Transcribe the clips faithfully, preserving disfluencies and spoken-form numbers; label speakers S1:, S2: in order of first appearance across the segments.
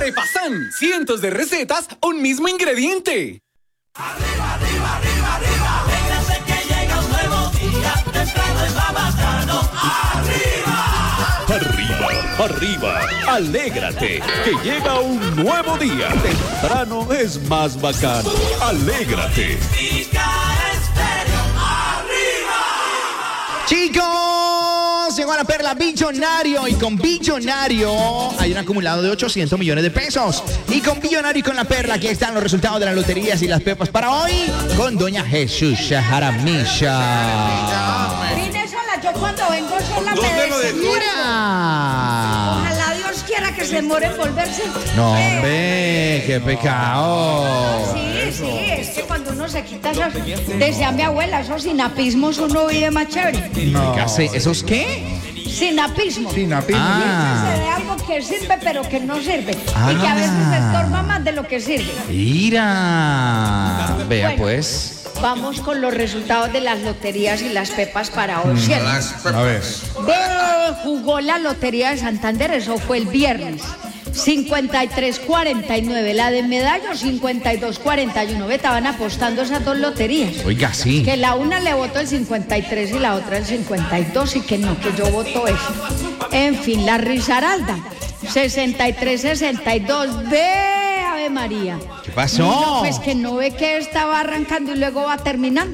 S1: Arepasan, cientos de recetas, un mismo ingrediente.
S2: Arriba, arriba, arriba, arriba. Alégrate que llega un nuevo día. Temprano es más bacano. ¡Arriba!
S3: Arriba, arriba. Alégrate que llega un nuevo día. Temprano es más bacano. Alégrate.
S4: Chicos, llegó a la perla Billonario y con Billonario hay un acumulado de ochocientos millones de pesos. Y con Billonario y con la perla, aquí están los resultados de las loterías y las pepas para hoy con doña Jesús Jaramillo.
S5: Vine sola, yo cuando vengo sola me desespero. Ojalá Dios quiera que se demore en volverse.
S4: No, hombre, qué pecado.
S5: Sí, sí, es que cuando uno se quita esos, decía mi abuela, esos sinapismos uno vive más chévere.
S4: No. ¿Qué hace? ¿Esos qué?
S5: Sinapismo.
S4: Sinapismo.
S5: Ah. Se ve algo que sirve pero que no sirve.
S4: Ah.
S5: Y que a veces estorba más de lo que sirve.
S4: Mira. Vea
S5: Bueno,
S4: pues.
S5: Vamos con los resultados de las loterías y las pepas para hoy. ¿Cierto?
S4: A ver.
S5: Ve, jugó la lotería de Santander, eso fue el viernes. cincuenta y tres cuarenta y nueve, la de Medallo cincuenta y dos cuarenta y uno. Ve, estaban apostando esas dos loterías.
S4: Oiga, sí.
S5: Que la una le votó el cincuenta y tres y la otra el cincuenta y dos y que no, que yo voto eso. En fin, la Risaralda sesenta y tres sesenta y dos. Ve, Ave María.
S4: ¿Qué pasó?
S5: No, pues que no ve que estaba arrancando y luego va terminando.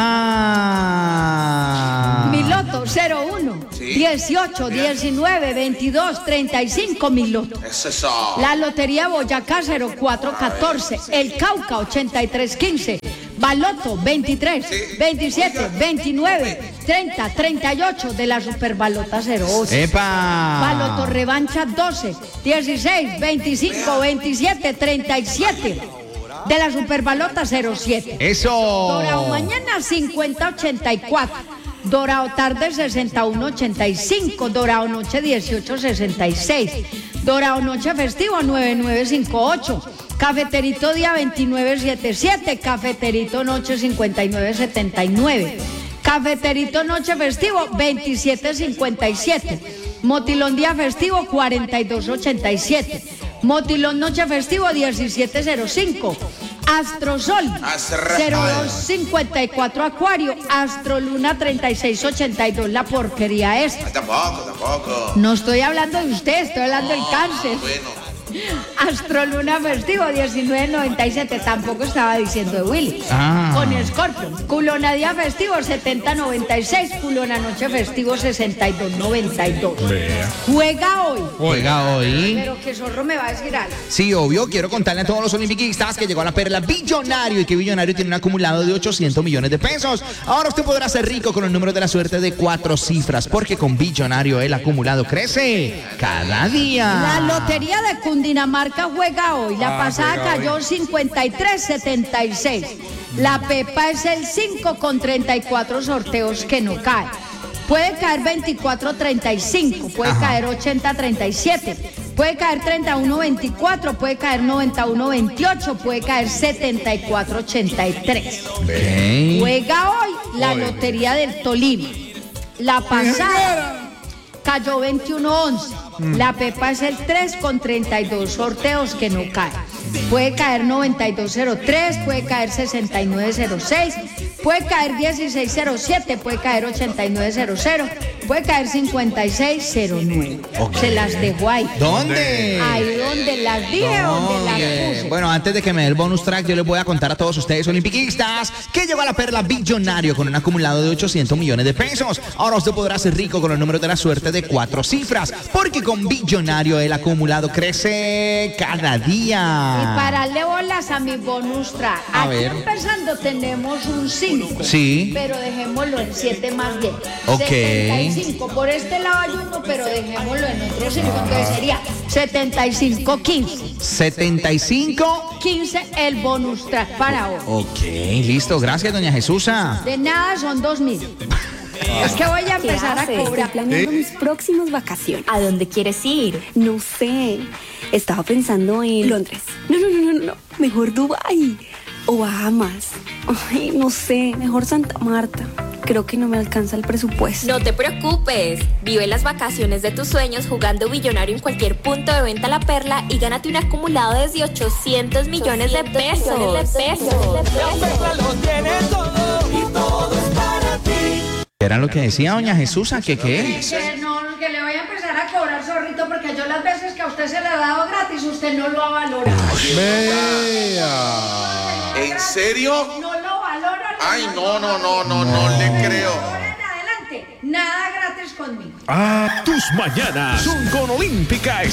S4: Ah.
S5: Mi loto cero uno, dieciocho, diecinueve, veintidós, treinta y cinco, mi loto.
S6: Eso es eso.
S5: La lotería Boyacá cero cuatro catorce, el Cauca ochenta y tres quince, Baloto veintitrés, veintisiete, veintinueve, treinta, treinta y ocho de la Superbalota cero ocho.
S4: ¡Epa!
S5: Baloto Revancha doce, dieciséis, veinticinco, veintisiete, treinta y siete de la Superbalota cero siete.
S4: ¡Eso!
S5: Dorado Mañana cincuenta ochenta y cuatro, Dorado Tarde sesenta y uno ochenta y cinco, Dorado Noche dieciocho sesenta y seis, Dorado Noche Festivo nueve nueve cincuenta y ocho, Cafeterito Día veintinueve setenta y siete, Cafeterito Noche cincuenta y nueve setenta y nueve, Cafeterito Noche Festivo veintisiete cincuenta y siete, Motilón Día Festivo cuarenta y dos ochenta y siete, Motilón Noche Festivo diecisiete cero cinco, Astrosol cero dos cincuenta y cuatro Acuario, Astroluna treinta y seis ochenta y dos, la porquería esta.
S6: Tampoco, tampoco.
S5: No estoy hablando de usted, estoy hablando del cáncer.
S6: Bueno.
S5: Astroluna Festivo diecinueve noventa y siete, tampoco estaba diciendo de Willy.
S4: Ah.
S5: Con Scorpio. Culona Día Festivo setenta noventa y seis, Culona Noche Festivo sesenta y dos noventa y dos.
S4: Vea.
S5: Juega hoy.
S4: Juega hoy.
S5: Pero que Zorro me va a decir algo.
S4: Sí, obvio, quiero contarle a todos los olimpiquistas que llegó a la perla Billonario y que Billonario tiene un acumulado de ochocientos millones de pesos. Ahora usted podrá ser rico con el número de la suerte de cuatro cifras, porque con Billonario el acumulado crece cada día.
S5: La lotería de Cundinamarca juega hoy. La
S4: Ah,
S5: pasada
S4: juega
S5: cayó cincuenta y tres setenta y seis. La Pepa es el cinco con treinta y cuatro sorteos que no cae. Puede caer veinticuatro treinta y cinco, puede
S4: Ajá.
S5: caer ochenta treinta y siete, puede caer treinta y uno veinticuatro, puede caer noventa y uno veintiocho, puede caer setenta y cuatro ochenta y tres.
S4: Ven.
S5: Juega hoy la lotería del Tolima. La pasada cayó veintiuno once. La Pepa es el tres con treinta y dos sorteos que no caen. Puede caer noventa y dos cero tres, puede caer sesenta y nueve cero seis, puede caer dieciséis cero siete, puede caer ochenta y nueve cero cero, puede caer cincuenta y seis cero nueve.
S4: Ok.
S5: Se las dejo ahí.
S4: ¿Dónde?
S5: Ahí donde las dije, donde las
S4: Oye,
S5: puse.
S4: bueno, antes de que me dé el bonus track, yo les voy a contar a todos ustedes olimpiquistas que llegó a la perla Billonario con un acumulado de ochocientos millones de pesos. Ahora usted podrá ser rico con el número de la suerte de cuatro cifras, porque con Billonario el acumulado crece cada día.
S5: Y para darle bolas a mi bonus track.
S4: A
S5: Aquí
S4: ver.
S5: empezando tenemos un cinco.
S4: Sí.
S5: Pero dejémoslo en siete más bien.
S4: Ok.
S5: setenta y cinco. Por este lado hay uno, pero dejémoslo en otro cinco. Entonces sería setenta y cinco quince.
S4: setenta y cinco.
S5: quince el bonus track para hoy.
S4: Ok, listo. Gracias, doña Jesusa.
S5: De nada son dos mil. Es que voy a empezar a
S7: haces?
S5: cobrar.
S7: Estoy planeando mis próximas vacaciones.
S8: ¿A dónde quieres ir?
S7: No sé. Estaba pensando en Londres. No, no, no, no, no. Mejor Dubái. O Bahamas. Ay, no sé. Mejor Santa Marta. creo que no me alcanza el presupuesto.
S6: No te preocupes, vive las vacaciones de tus sueños jugando Billonario en cualquier punto de venta La Perla y gánate un acumulado desde ochocientos millones de pesos. Millones de pesos.
S2: La Perla lo tiene todo y todo es para ti.
S4: Era lo que decía doña Jesús, ¿a que qué?
S5: Que no, que le voy a empezar a cobrar, zorrito, porque yo las veces que a usted se le ha dado gratis, usted no lo ha valorado.
S8: ¿En serio?
S5: No lo valora.
S8: Ay, no, no, no, no, no le creo.
S5: Ahora en adelante, nada gratis conmigo.
S3: Ah, tus mañanas son con Olímpica